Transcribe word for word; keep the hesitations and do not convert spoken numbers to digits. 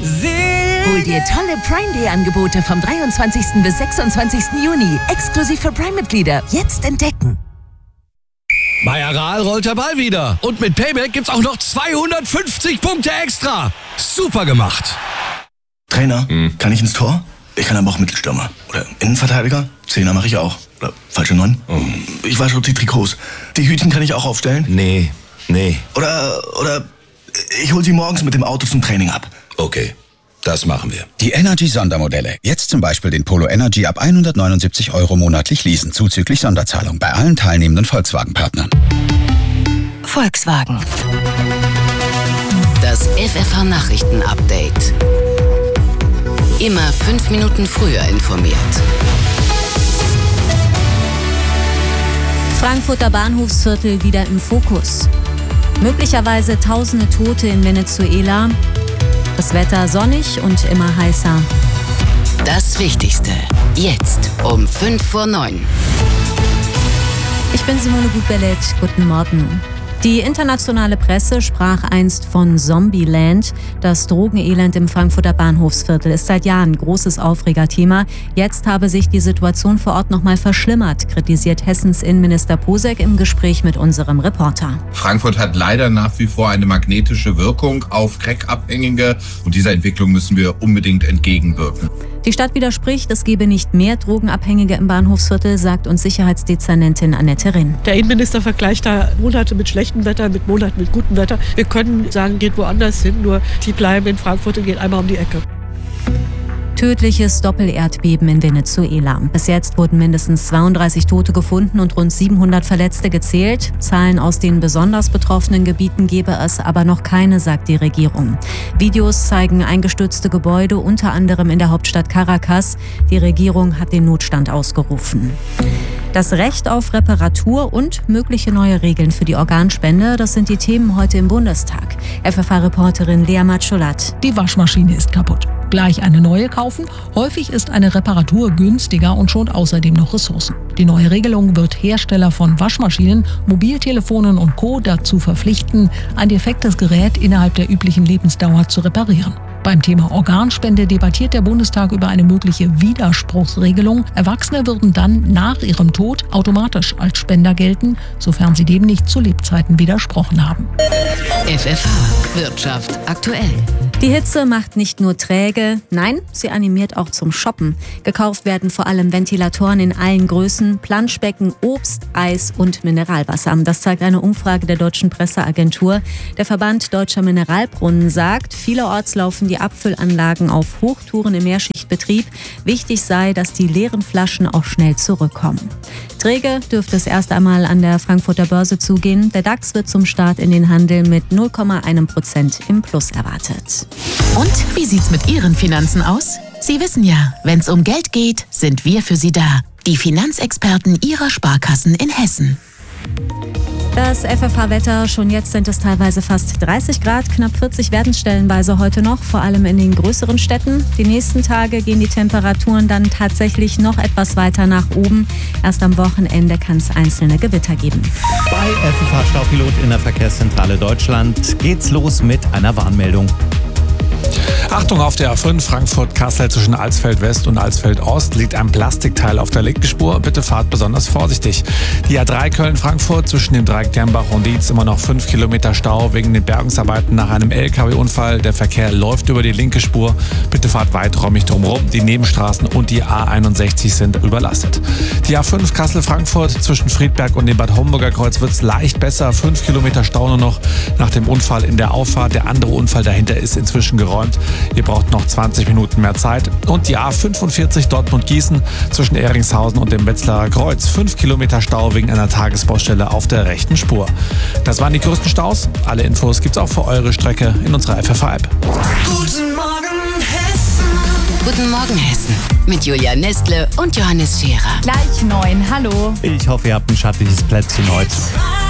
Hol dir tolle Prime Day Angebote vom dreiundzwanzigsten bis sechsundzwanzigsten Juni. Exklusiv für Prime-Mitglieder. Jetzt entdecken. Bei Aral rollt der Ball wieder. Und mit Payback gibt's auch noch zweihundertfünfzig Punkte extra. Super gemacht. Trainer, hm. kann ich ins Tor? Ich kann aber auch Mittelstürmer. Oder Innenverteidiger? Zehner mache ich auch. Oder falsche Neun? Oh. Ich wasche auch die Trikots. Die Hütchen kann ich auch aufstellen? Nee, nee. Oder, oder ich hol sie morgens mit dem Auto zum Training ab. Okay, das machen wir. Die Energy-Sondermodelle. Jetzt zum Beispiel den Polo Energy ab hundertneunundsiebzig Euro monatlich leasen, zuzüglich Sonderzahlung bei allen teilnehmenden Volkswagen-Partnern. Volkswagen. Das F F H-Nachrichten-Update. Immer fünf Minuten früher informiert. Frankfurter Bahnhofsviertel wieder im Fokus. Möglicherweise tausende Tote in Venezuela. Das Wetter sonnig und immer heißer. Das Wichtigste. Jetzt um fünf vor neun. Ich bin Simone Gutbellet. Guten Morgen. Die internationale Presse sprach einst von Zombieland. Das Drogenelend im Frankfurter Bahnhofsviertel ist seit Jahren großes Aufregerthema. Jetzt habe sich die Situation vor Ort noch mal verschlimmert, kritisiert Hessens Innenminister Posek im Gespräch mit unserem Reporter. Frankfurt hat leider nach wie vor eine magnetische Wirkung auf Crack-Abhängige und dieser Entwicklung müssen wir unbedingt entgegenwirken. Die Stadt widerspricht, es gebe nicht mehr Drogenabhängige im Bahnhofsviertel, sagt uns Sicherheitsdezernentin Annette Rinn. Der Innenminister vergleicht da Monate mit schlechtem Wetter mit Monaten mit gutem Wetter. Wir können sagen, geht woanders hin, nur die bleiben in Frankfurt und gehen einmal um die Ecke. Tödliches Doppelerdbeben in Venezuela. Bis jetzt wurden mindestens zweiunddreißig Tote gefunden und rund siebenhundert Verletzte gezählt. Zahlen aus den besonders betroffenen Gebieten gebe es aber noch keine, sagt die Regierung. Videos zeigen eingestürzte Gebäude, unter anderem in der Hauptstadt Caracas. Die Regierung hat den Notstand ausgerufen. Das Recht auf Reparatur und mögliche neue Regeln für die Organspende, das sind die Themen heute im Bundestag. F F H-Reporterin Lea Matscholat. Die Waschmaschine ist kaputt. Gleich eine neue kaufen? Häufig ist eine Reparatur günstiger und schont außerdem noch Ressourcen. Die neue Regelung wird Hersteller von Waschmaschinen, Mobiltelefonen und Co. dazu verpflichten, ein defektes Gerät innerhalb der üblichen Lebensdauer zu reparieren. Beim Thema Organspende debattiert der Bundestag über eine mögliche Widerspruchsregelung. Erwachsene würden dann nach ihrem Tod automatisch als Spender gelten, sofern sie dem nicht zu Lebzeiten widersprochen haben. F F H Wirtschaft aktuell. Die Hitze macht nicht nur träge, nein, sie animiert auch zum Shoppen. Gekauft werden vor allem Ventilatoren in allen Größen, Planschbecken, Obst, Eis und Mineralwasser. Das zeigt eine Umfrage der Deutschen Presseagentur. Der Verband Deutscher Mineralbrunnen sagt, vielerorts laufen die Abfüllanlagen auf Hochtouren im Mehrschichtbetrieb. Wichtig sei, dass die leeren Flaschen auch schnell zurückkommen. Träge dürfte es erst einmal an der Frankfurter Börse zugehen. Der DAX wird zum Start in den Handel mit null Komma eins Prozent im Plus erwartet. Und wie sieht's mit Ihren Finanzen aus? Sie wissen ja, wenn's um Geld geht, sind wir für Sie da. Die Finanzexperten Ihrer Sparkassen in Hessen. Das F F H-Wetter, schon jetzt sind es teilweise fast dreißig Grad, knapp vierzig werden es stellenweise heute noch, vor allem in den größeren Städten. Die nächsten Tage gehen die Temperaturen dann tatsächlich noch etwas weiter nach oben. Erst am Wochenende kann es einzelne Gewitter geben. Bei F F H-Staupilot in der Verkehrszentrale Deutschland geht's los mit einer Warnmeldung. Achtung, auf der A fünf Frankfurt-Kassel zwischen Alsfeld West und Alsfeld Ost liegt ein Plastikteil auf der linken Spur. Bitte fahrt besonders vorsichtig. Die A drei Köln-Frankfurt zwischen dem Dreieck Dernbach und Dietz immer noch fünf Kilometer Stau wegen den Bergungsarbeiten nach einem L K W-Unfall. Der Verkehr läuft über die linke Spur. Bitte fahrt weiträumig drumherum. Die Nebenstraßen und die A einundsechzig sind überlastet. Die A fünf Kassel-Frankfurt zwischen Friedberg und dem Bad Homburger Kreuz wird es leicht besser. fünf Kilometer Stau nur noch nach dem Unfall in der Auffahrt. Der andere Unfall dahinter ist inzwischen geräumt. Ihr braucht noch zwanzig Minuten mehr Zeit. Und die A fünfundvierzig Dortmund-Gießen zwischen Ehringshausen und dem Wetzlarer Kreuz. fünf Kilometer Stau wegen einer Tagesbaustelle auf der rechten Spur. Das waren die größten Staus. Alle Infos gibt's auch für eure Strecke in unserer F F H-App. Guten Morgen Hessen. Guten Morgen Hessen. Mit Julia Nestle und Johannes Scherer. Gleich neun. Hallo. Ich hoffe, ihr habt ein schattiges Plätzchen heute.